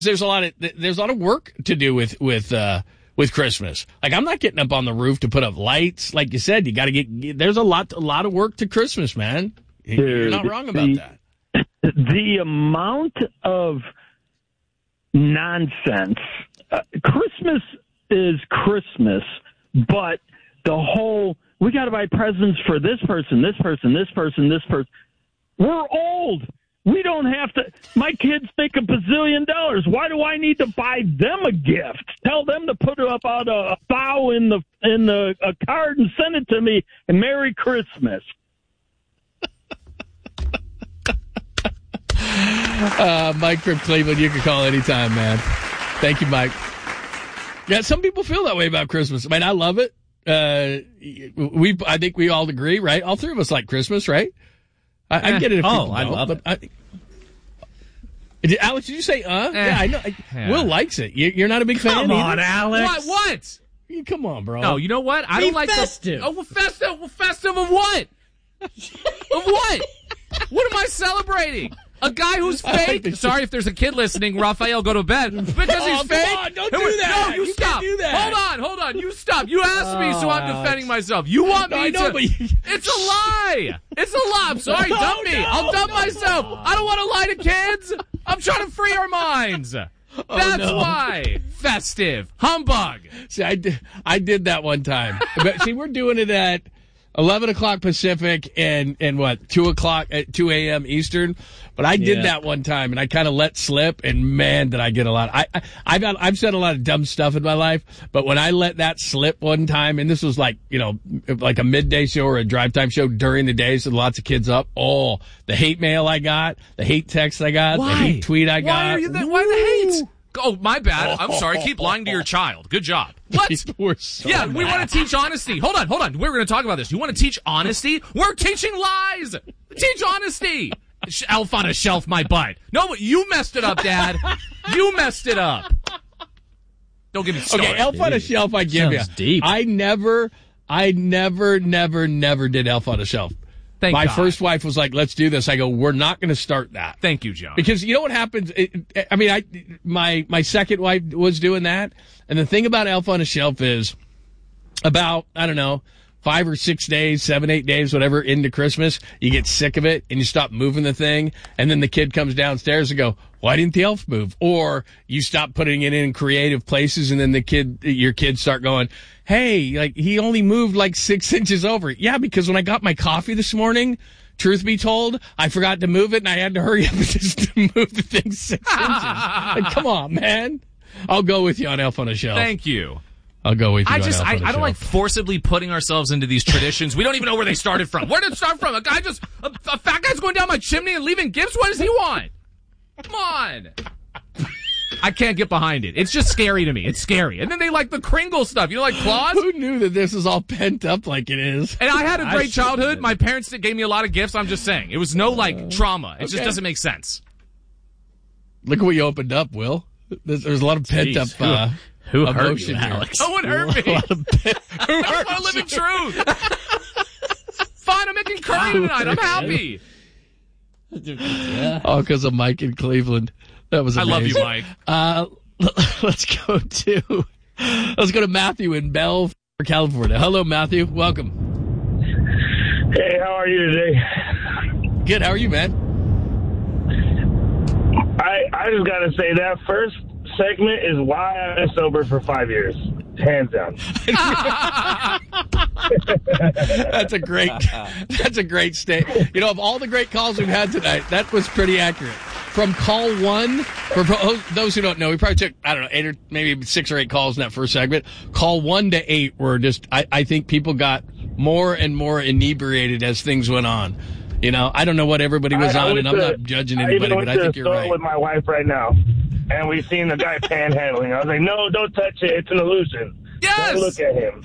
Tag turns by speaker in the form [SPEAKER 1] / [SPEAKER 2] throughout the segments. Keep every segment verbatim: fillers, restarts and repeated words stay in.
[SPEAKER 1] there's a lot of there's a lot of work to do with with uh, with Christmas. Like I'm not getting up on the roof to put up lights. Like you said, you got to get. There's a lot a lot of work to Christmas, man.
[SPEAKER 2] Dude,
[SPEAKER 1] You're not wrong about
[SPEAKER 2] the,
[SPEAKER 1] that.
[SPEAKER 2] The amount of nonsense. Uh, Christmas is Christmas, but the whole we got to buy presents for this person, this person, this person, this person. We're old. We don't have to. My kids make a bazillion dollars. Why do I need to buy them a gift? Tell them to put up out a, a bow in the in the a card and send it to me. And Merry Christmas.
[SPEAKER 1] uh, Mike from Cleveland, you can call anytime, man. Thank you, Mike. Yeah, some people feel that way about Christmas. I mean, I love it. Uh, we, I think we all agree, right? All three of us like Christmas, right? I, I get it if people
[SPEAKER 3] oh, I
[SPEAKER 1] don't,
[SPEAKER 3] love
[SPEAKER 1] but
[SPEAKER 3] it.
[SPEAKER 1] I, did, Alex, did you say uh? Eh, yeah, I know. Yeah. Will likes it. You, you're not a big fan
[SPEAKER 3] Come on,
[SPEAKER 1] either?
[SPEAKER 3] Alex.
[SPEAKER 4] What? What?
[SPEAKER 1] Come on, bro.
[SPEAKER 4] No, you know what? I
[SPEAKER 3] Be
[SPEAKER 4] don't like
[SPEAKER 3] festive.
[SPEAKER 4] the... Oh, well, festive. Well, festive of what? Of what? What am I celebrating? A guy who's fake? Sorry if there's a kid listening, Raphael, go to bed. Because
[SPEAKER 1] oh,
[SPEAKER 4] he's fake?
[SPEAKER 1] On, don't do that.
[SPEAKER 4] No, you,
[SPEAKER 1] you
[SPEAKER 4] stop.
[SPEAKER 1] Can't do that.
[SPEAKER 4] Hold on, hold on. You stop. You asked me, so I'm defending myself. You want
[SPEAKER 1] no,
[SPEAKER 4] me
[SPEAKER 1] I know,
[SPEAKER 4] to...
[SPEAKER 1] But you...
[SPEAKER 4] It's a lie. It's a lie. I'm sorry.
[SPEAKER 1] No,
[SPEAKER 4] dump me.
[SPEAKER 1] no,
[SPEAKER 4] I'll dump
[SPEAKER 1] no.
[SPEAKER 4] myself. I don't want to lie to kids. I'm trying to free our minds.
[SPEAKER 1] Oh,
[SPEAKER 4] That's
[SPEAKER 1] no.
[SPEAKER 4] why. Festive. Humbug.
[SPEAKER 1] See, I did, I did that one time. But see, we're doing it at eleven o'clock Pacific and, and what, two o'clock at two a.m. Eastern. But I did
[SPEAKER 3] Yeah.
[SPEAKER 1] that one time, and I kind of let slip, and man, did I get a lot. I, I, I've, got, I've said a lot of dumb stuff in my life, but when I let that slip one time, and this was like, you know, like a midday show or a drive time show during the day, so lots of kids up. Oh, the hate mail I got, the hate text I got,
[SPEAKER 4] Why?
[SPEAKER 1] the hate tweet I got.
[SPEAKER 4] Why are you that? Why the hate? Oh, my bad. I'm sorry. Keep lying to your child. Good job. What?
[SPEAKER 1] We're so
[SPEAKER 4] yeah,
[SPEAKER 1] mad.
[SPEAKER 4] we want to teach honesty. Hold on, hold on. We're going to talk about this. You want to teach honesty? We're teaching lies. Teach honesty. Elf on a shelf, my butt. No, you messed it up, Dad. You messed it up. Don't give me started.
[SPEAKER 1] Okay, Elf on a Shelf, I give you.
[SPEAKER 3] Sounds deep.
[SPEAKER 1] I never, I never, never, never did Elf on a Shelf.
[SPEAKER 4] Thank
[SPEAKER 1] My
[SPEAKER 4] God.
[SPEAKER 1] first wife was like, let's do this. I go, we're not going to start that.
[SPEAKER 4] Thank you, John.
[SPEAKER 1] Because you know what happens? It, I mean, I my my second wife was doing that. And the thing about Elf on a Shelf is about, I don't know, five or six days, seven, eight days, whatever, into Christmas, you get sick of it and you stop moving the thing. And then the kid comes downstairs and go, why didn't the elf move? Or you stop putting it in creative places and then the kid, your kids start going, hey, like he only moved like six inches over. Yeah, because when I got my coffee this morning, truth be told, I forgot to move it and I had to hurry up and just move the thing six inches. Like, come on, man. I'll go with you on Elf on a Shelf.
[SPEAKER 4] Thank you.
[SPEAKER 1] I'll go with you
[SPEAKER 4] I
[SPEAKER 1] on
[SPEAKER 4] just,
[SPEAKER 1] Elf
[SPEAKER 4] I,
[SPEAKER 1] on a
[SPEAKER 4] I don't
[SPEAKER 1] Shelf.
[SPEAKER 4] like forcibly putting ourselves into these traditions. We don't even know where they started from. Where did it start from? A guy just, a, a fat guy's going down my chimney and leaving gifts? What does he want? Come on. I can't get behind it. It's just scary to me. It's scary. And then they like the Kringle stuff. You know, like claws?
[SPEAKER 1] Who knew that this is all pent up like it is?
[SPEAKER 4] And I had a
[SPEAKER 1] I
[SPEAKER 4] great
[SPEAKER 1] shouldn't
[SPEAKER 4] childhood.
[SPEAKER 1] have.
[SPEAKER 4] My parents gave me a lot of gifts. I'm just saying. It was no, like, trauma. It just
[SPEAKER 1] okay.
[SPEAKER 4] doesn't make sense.
[SPEAKER 1] Look at what you opened up, Will. There's, there's a lot of pent up
[SPEAKER 3] Jeez,
[SPEAKER 1] uh,
[SPEAKER 3] Who hurt
[SPEAKER 1] emotion
[SPEAKER 3] you,
[SPEAKER 1] here.
[SPEAKER 3] Alex?
[SPEAKER 4] No one hurt me.
[SPEAKER 1] A lot of pent- Who
[SPEAKER 4] That's
[SPEAKER 1] hurt
[SPEAKER 4] my living
[SPEAKER 1] you?
[SPEAKER 4] truth. Fine, I'm making curry tonight. I'm happy.
[SPEAKER 3] Yeah.
[SPEAKER 1] Oh, because of Mike in Cleveland. That was
[SPEAKER 4] I
[SPEAKER 1] amazing.
[SPEAKER 4] love you, Mike.
[SPEAKER 1] Uh, let's go to let's go to Matthew in Bell, California. Hello, Matthew. Welcome.
[SPEAKER 5] Hey, how are you today?
[SPEAKER 1] Good. How are you, man?
[SPEAKER 5] I I just got to say that first segment is why I've been sober for five years. Hands down.
[SPEAKER 1] That's a great. That's a great statement. You know, of all the great calls we've had tonight, that was pretty accurate. From call one, for those who don't know, we probably took, I don't know, eight or maybe six or eight calls in that first segment. Call one to eight were just, I, I think people got more and more inebriated as things went on. You know, I don't know what everybody was
[SPEAKER 5] I, I
[SPEAKER 1] on,
[SPEAKER 5] went
[SPEAKER 1] and I'm
[SPEAKER 5] to-
[SPEAKER 1] not judging
[SPEAKER 5] I
[SPEAKER 1] anybody,
[SPEAKER 5] even
[SPEAKER 1] but
[SPEAKER 5] went
[SPEAKER 1] I
[SPEAKER 5] to
[SPEAKER 1] think
[SPEAKER 5] the
[SPEAKER 1] you're
[SPEAKER 5] store
[SPEAKER 1] right.
[SPEAKER 5] with my wife right now, and we seen the guy panhandling. I was like, no, don't touch it. It's an illusion.
[SPEAKER 4] Yes!
[SPEAKER 5] Don't look at him.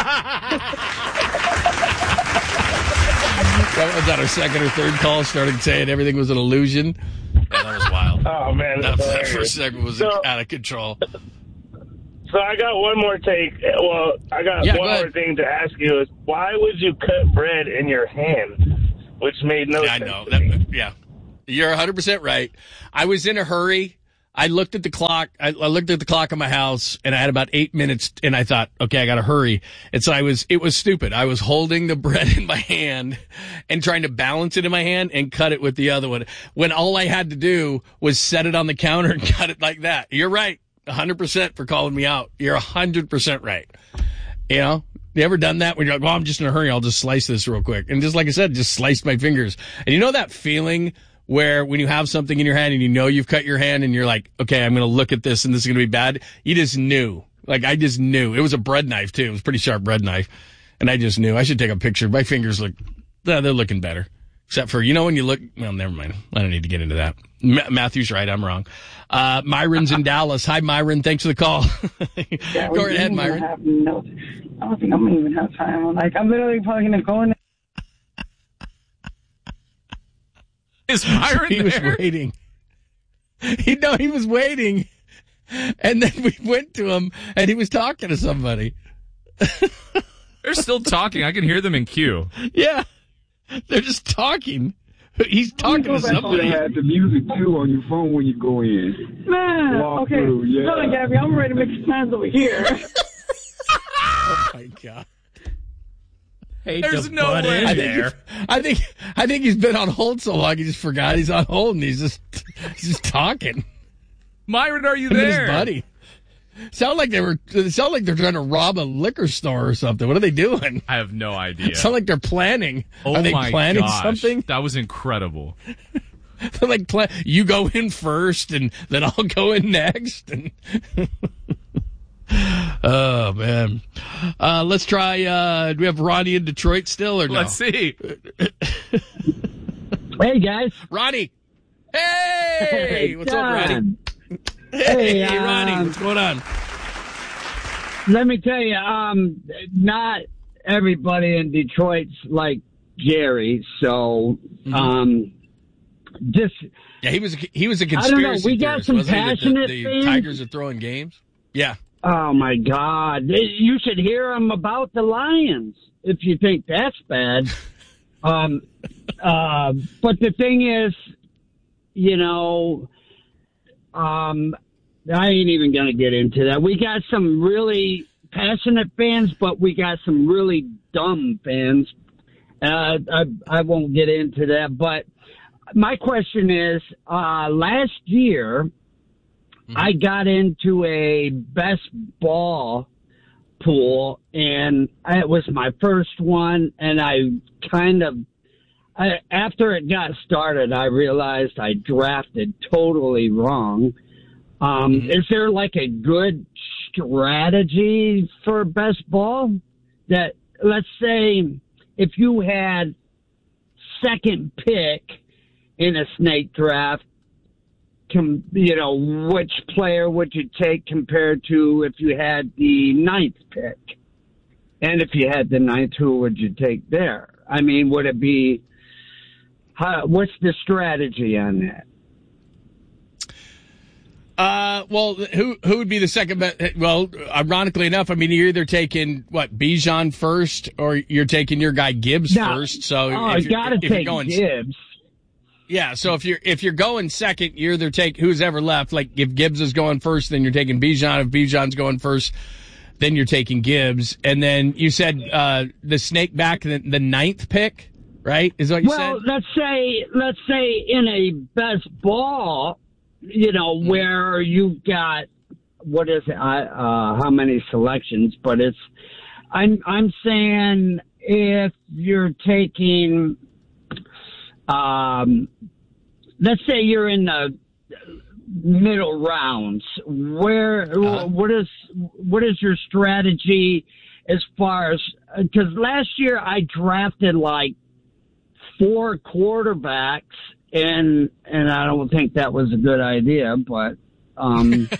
[SPEAKER 1] That was on our second or third call, started saying everything was an illusion.
[SPEAKER 4] Yeah, that was wild.
[SPEAKER 5] Oh, man.
[SPEAKER 1] That,
[SPEAKER 5] that's
[SPEAKER 1] that
[SPEAKER 5] hilarious.
[SPEAKER 1] first segment was
[SPEAKER 5] So-
[SPEAKER 1] out of control.
[SPEAKER 5] So I got one more take. Well, I got
[SPEAKER 1] Yeah,
[SPEAKER 5] one
[SPEAKER 1] go ahead.
[SPEAKER 5] more thing to ask you is why would you cut bread in your hand? Which made no
[SPEAKER 1] Yeah, I
[SPEAKER 5] sense
[SPEAKER 1] know.
[SPEAKER 5] to
[SPEAKER 1] That,
[SPEAKER 5] me.
[SPEAKER 1] yeah. You're one hundred percent right. I was in a hurry. I looked at the clock. I, I looked at the clock on my house, and I had about eight minutes, and I thought, okay, I got to hurry. And so I was, it was stupid. I was holding the bread in my hand and trying to balance it in my hand and cut it with the other one, when all I had to do was set it on the counter and cut it like that. You're right. one hundred percent for calling me out. You're one hundred percent right. You know? You ever done that when you're like, well, I'm just in a hurry. I'll just slice this real quick. And just like I said, just sliced my fingers. And you know that feeling where when you have something in your hand and you know you've cut your hand and you're like, okay, I'm going to look at this and this is going to be bad. You just knew. Like, I just knew. It was a bread knife, too. It was a pretty sharp bread knife. And I just knew. I should take a picture. My fingers look, they're looking better. Except for, you know, when you look, well, never mind. I don't need to get into that. Ma- Matthew's right. I'm wrong. Uh, Myron's in Dallas. Hi, Myron. Thanks for the call.
[SPEAKER 6] Yeah,
[SPEAKER 1] Go right ahead, Myron.
[SPEAKER 6] Have no, I don't think I'm going to even have time. Like, I'm literally probably going to go in.
[SPEAKER 4] Is Myron
[SPEAKER 1] He was
[SPEAKER 4] there?
[SPEAKER 1] waiting. He no, he was waiting. And then we went to him, and he was talking to somebody.
[SPEAKER 4] They're still talking. I can hear them in queue.
[SPEAKER 1] Yeah. They're just talking. He's talking to somebody.
[SPEAKER 7] You had the music too on your phone when you go in.
[SPEAKER 6] Man,
[SPEAKER 7] Walk
[SPEAKER 6] okay.
[SPEAKER 7] through, yeah.
[SPEAKER 6] Hold on, Gabby. I'm ready to make plans over here.
[SPEAKER 1] Oh my God.
[SPEAKER 3] Hate
[SPEAKER 4] There's
[SPEAKER 3] to
[SPEAKER 4] no
[SPEAKER 3] butt
[SPEAKER 4] way.
[SPEAKER 3] in
[SPEAKER 1] I think,
[SPEAKER 3] there.
[SPEAKER 1] I think I think he's been on hold so long he just forgot he's on hold and he's just he's just talking.
[SPEAKER 4] Myron, are you
[SPEAKER 1] Him and
[SPEAKER 4] there?
[SPEAKER 1] his buddy. Sound like they were. It sound like they're trying to rob a liquor store or something. What are they doing?
[SPEAKER 4] I have no idea.
[SPEAKER 1] Sound like they're planning.
[SPEAKER 4] Oh
[SPEAKER 1] are they
[SPEAKER 4] my
[SPEAKER 1] planning
[SPEAKER 4] gosh.
[SPEAKER 1] something?
[SPEAKER 4] That was incredible.
[SPEAKER 1] They're like, plan- you go in first, and then I'll go in next. And oh man, uh, let's try. Uh, do we have Ronnie in Detroit still, or no?
[SPEAKER 4] Let's see.
[SPEAKER 8] Hey, guys.
[SPEAKER 1] Ronnie. Hey, what's up, Ronnie?
[SPEAKER 8] John.
[SPEAKER 1] Hey,
[SPEAKER 8] Hey,
[SPEAKER 1] Ronnie,
[SPEAKER 8] um,
[SPEAKER 1] what's going on?
[SPEAKER 8] Let me tell you, um, not everybody in Detroit's like Jerry, so um, just
[SPEAKER 1] Yeah, he was. A, he was a
[SPEAKER 8] I don't
[SPEAKER 1] conspiracy
[SPEAKER 8] know. We got
[SPEAKER 1] theorist,
[SPEAKER 8] some
[SPEAKER 1] wasn't he, that
[SPEAKER 8] passionate
[SPEAKER 1] the, the
[SPEAKER 8] fans.
[SPEAKER 1] Tigers are throwing games. Yeah.
[SPEAKER 8] Oh my God! You should hear him about the Lions if you think that's bad. um, uh, but the thing is, you know. Um, I ain't even going to get into that. We got some really passionate fans, but we got some really dumb fans. Uh, I, I won't get into that. But my question is, uh, last year, mm-hmm. I got into a best ball pool, and it was my first one, and I kind of I, after it got started, I realized I drafted totally wrong. Um, mm-hmm. Is there like a good strategy for best ball? That, let's say, if you had second pick in a snake draft, com, you know, which player would you take compared to if you had the ninth pick? And if you had the ninth, who would you take there? I mean, would it be... How, what's the strategy on that?
[SPEAKER 1] Uh, well, who who would be the second best? Well, ironically enough, I mean, you're either taking what Bijan first, or you're taking your guy Gibbs
[SPEAKER 8] no.
[SPEAKER 1] first. So,
[SPEAKER 8] oh,
[SPEAKER 1] if
[SPEAKER 8] you got to take
[SPEAKER 1] you're going,
[SPEAKER 8] Gibbs.
[SPEAKER 1] Yeah, so if you're if you're going second, you're either take who's ever left. Like if Gibbs is going first, then you're taking Bijan. If Bijan's going first, then you're taking Gibbs. And then you said uh, the snake back the, the ninth pick. Right? Is what you
[SPEAKER 8] well,
[SPEAKER 1] said?
[SPEAKER 8] Well, let's say, let's say in a best ball, you know, mm-hmm. where you've got, what is it, I, uh, how many selections, but it's, I'm, I'm saying if you're taking, um, let's say you're in the middle rounds, where, uh-huh. what is, what is your strategy as far as, because last year I drafted like, four quarterbacks, and and I don't think that was a good idea, but um,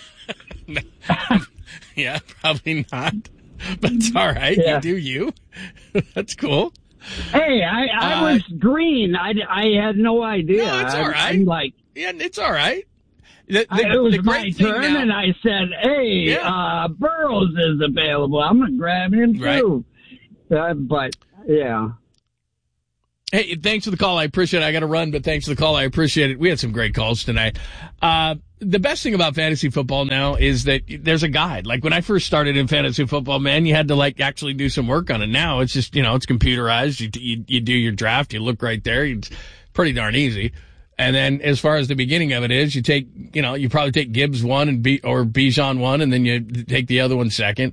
[SPEAKER 1] yeah, probably not. But it's all right.
[SPEAKER 8] Yeah.
[SPEAKER 1] You do you. That's cool.
[SPEAKER 8] Hey, I, I uh, was green. I, I had no idea.
[SPEAKER 1] No, it's all right.
[SPEAKER 8] I, I'm like,
[SPEAKER 1] yeah, it's all right. The, the,
[SPEAKER 8] I, it was
[SPEAKER 1] the
[SPEAKER 8] my turn,
[SPEAKER 1] now,
[SPEAKER 8] and I said, "Hey,
[SPEAKER 1] yeah.
[SPEAKER 8] uh, Burrows is available. I'm gonna grab him
[SPEAKER 1] right.
[SPEAKER 8] too." Uh, but yeah.
[SPEAKER 1] Hey, thanks for the call. I appreciate it. I got to run, but thanks for the call. I appreciate it. We had some great calls tonight. Uh, the best thing about fantasy football now is that there's a guide. Like when I first started in fantasy football, man, you had to like actually do some work on it. Now it's just, you know, it's computerized. You, you, you do your draft. You look right there. It's pretty darn easy. And then as far as the beginning of it is, you take, you know, you probably take Gibbs one and B, or Bijan one, and then you take the other one second.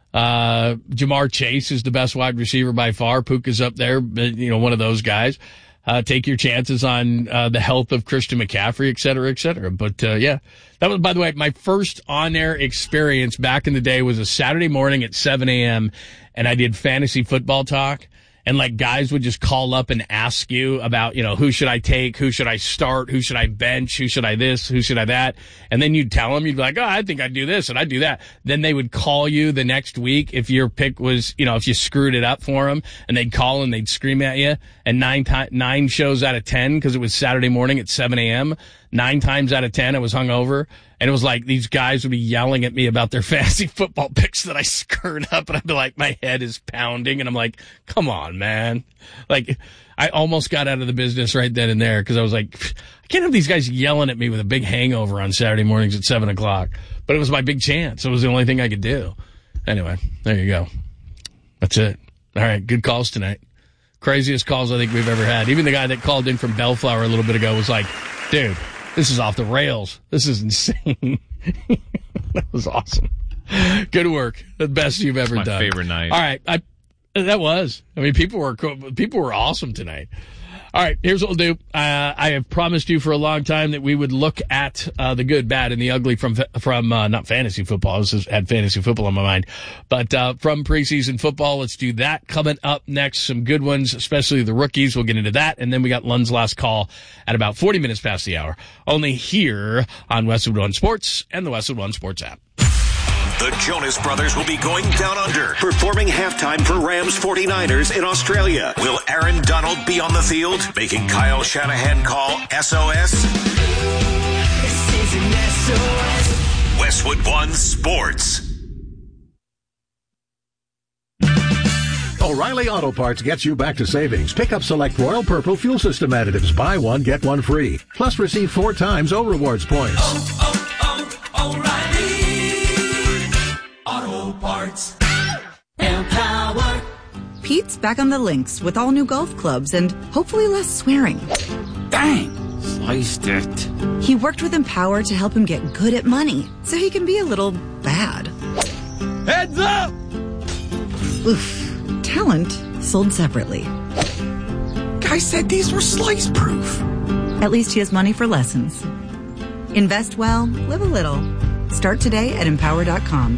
[SPEAKER 1] Uh, Jamar Chase is the best wide receiver by far. Puka's up there, you know, one of those guys. Uh, take your chances on, uh, the health of Christian McCaffrey, et cetera, et cetera. But, uh, yeah, that was, by the way, my first on-air experience back in the day was a Saturday morning at seven a.m. and I did fantasy football talk. And like guys would just call up and ask you about, you know, who should I take? Who should I start? Who should I bench? Who should I this? Who should I that? And then you'd tell them, you'd be like, oh, I think I'd do this and I'd do that. Then they would call you the next week if your pick was, you know, if you screwed it up for them, and they'd call and they'd scream at you. And nine ti- nine shows out of ten, because it was Saturday morning at seven a.m., nine times out of ten, I was hungover. And it was like these guys would be yelling at me about their fantasy football picks that I screwed up. And I'd be like, my head is pounding. And I'm like, come on, man. Like, I almost got out of the business right then and there because I was like, I can't have these guys yelling at me with a big hangover on Saturday mornings at seven o'clock. But it was my big chance. It was the only thing I could do. Anyway, there you go. That's it. All right, good calls tonight. Craziest calls I think we've ever had. Even the guy that called in from Bellflower a little bit ago was like, dude, this is off the rails. This is insane. That was awesome. Good work. The best you've ever
[SPEAKER 4] my
[SPEAKER 1] done.
[SPEAKER 4] My favorite night.
[SPEAKER 1] All right. I, that was. I mean, people were people were awesome tonight. All right. Here's what we'll do. Uh, I have promised you for a long time that we would look at uh, the good, bad, and the ugly from from uh, not fantasy football. I just had fantasy football on my mind, but uh, from preseason football. Let's do that coming up next. Some good ones, especially the rookies. We'll get into that, and then we got Lund's last call at about forty minutes past the hour. Only here on Westwood One Sports and the Westwood One Sports app.
[SPEAKER 9] The Jonas Brothers will be going down under, performing halftime for Rams forty-niners in Australia. Will Aaron Donald be on the field, making Kyle Shanahan call S O S? This is an S O S. Westwood One Sports.
[SPEAKER 10] O'Reilly Auto Parts gets you back to savings. Pick up select Royal Purple fuel system additives. Buy one, get one free. Plus receive four times O Rewards points.
[SPEAKER 11] Oh, oh, oh, O'Reilly Auto Parts. Empower.
[SPEAKER 12] Pete's back on the links with all new golf clubs and hopefully less swearing.
[SPEAKER 3] Dang! Sliced it.
[SPEAKER 12] He worked with Empower to help him get good at money so he can be a little bad.
[SPEAKER 3] Heads up!
[SPEAKER 12] Oof. Talent sold separately.
[SPEAKER 3] Guy said these were slice proof.
[SPEAKER 12] At least he has money for lessons. Invest well, live a little. Start today at empower dot com.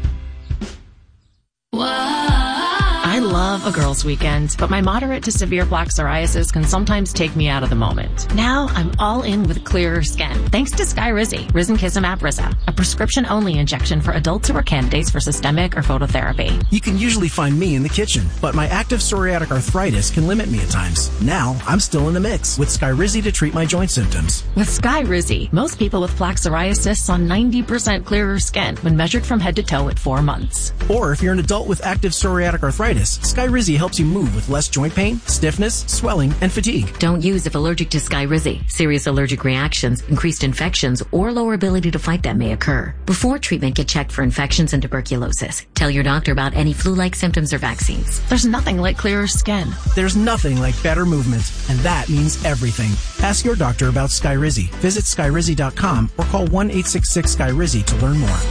[SPEAKER 13] I love a girls' weekend, but my moderate to severe plaque psoriasis can sometimes take me out of the moment. Now I'm all in with clearer skin, thanks to Skyrizi, Risankizumab Riza, a prescription-only injection for adults who are candidates for systemic or phototherapy.
[SPEAKER 14] You can usually find me in the kitchen, but my active psoriatic arthritis can limit me at times. Now I'm still in the mix with Skyrizi to treat my joint symptoms.
[SPEAKER 13] With Skyrizi, most people with plaque psoriasis saw ninety percent clearer skin when measured from head to toe at four months.
[SPEAKER 14] Or if you're an adult with active psoriatic arthritis, Skyrizi helps you move with less joint pain, stiffness, swelling, and fatigue.
[SPEAKER 15] Don't use if allergic to Skyrizi. Serious allergic reactions, increased infections, or lower ability to fight them may occur. Before treatment, get checked for infections and tuberculosis. Tell your doctor about any flu-like symptoms or vaccines.
[SPEAKER 13] There's nothing like clearer skin.
[SPEAKER 14] There's nothing like better movement, and that means everything. Ask your doctor about Skyrizi. Visit Skyrizi dot com or call one eight six six Skyrizi to learn more.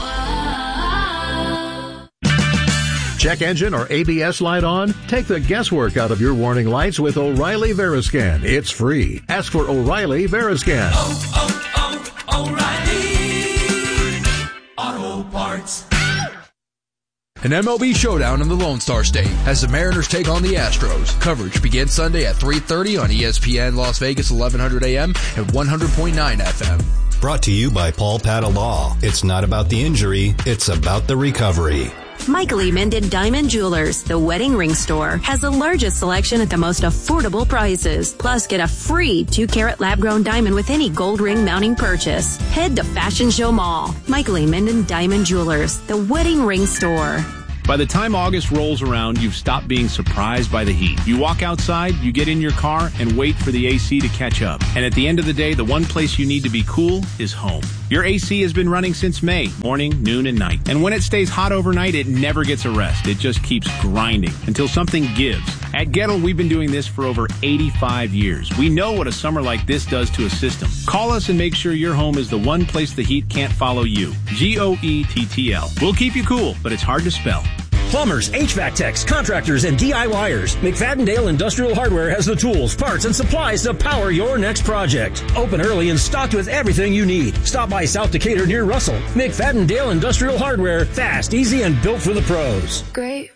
[SPEAKER 10] Check engine or A B S light on? Take the guesswork out of your warning lights with O'Reilly Veriscan. It's free. Ask for O'Reilly Veriscan.
[SPEAKER 11] Oh, oh, oh, O'Reilly Auto Parts.
[SPEAKER 16] An M L B showdown in the Lone Star State as the Mariners take on the Astros. Coverage begins Sunday at three thirty on E S P N Las Vegas eleven hundred A M and one hundred point nine F M.
[SPEAKER 17] Brought to you by Paul Patta Law. It's not about the injury, it's about the recovery.
[SPEAKER 18] Michael E. Minden Diamond Jewelers, the wedding ring store, has the largest selection at the most affordable prices. Plus, get a free two carat lab-grown diamond with any gold ring mounting purchase. Head to Fashion Show Mall. Michael E. Minden Diamond Jewelers, the wedding ring store.
[SPEAKER 19] By the time August rolls around, you've stopped being surprised by the heat. You walk outside, you get in your car, and wait for the A C to catch up. And at the end of the day, the one place you need to be cool is home. Your A C has been running since May, morning, noon, and night. And when it stays hot overnight, it never gets a rest. It just keeps grinding until something gives. At Gettle, we've been doing this for over eighty-five years. We know what a summer like this does to a system. Call us and make sure your home is the one place the heat can't follow you. G O E T T L. We'll keep you cool, but it's hard to spell.
[SPEAKER 20] Plumbers, H V A C techs, contractors, and D I Y ers. McFadden-Dale Industrial Hardware has the tools, parts, and supplies to power your next project. Open early and stocked with everything you need. Stop by South Decatur near Russell. McFadden-Dale Industrial Hardware. Fast, easy, and built for the pros.
[SPEAKER 21] Great